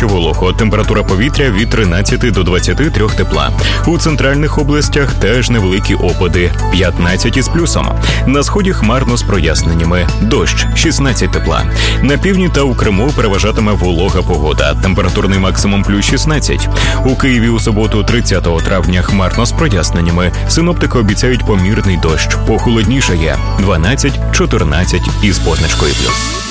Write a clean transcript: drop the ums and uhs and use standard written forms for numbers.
дещо волого. Температура повітря від 13 до 23 тепла. У центральних областях теж невеликі опади – 15 із плюсом. На сході хмарно з проясненнями. Дощ – 16 тепла. На півдні та у Криму переважатиме волога погода. Температурний максимум плюс 16. У Києві у суботу 30 травня хмарно з проясненнями. Синоптики обіцяють помірний дощ. Похолоднішає – 12-14 із позначкою плюс.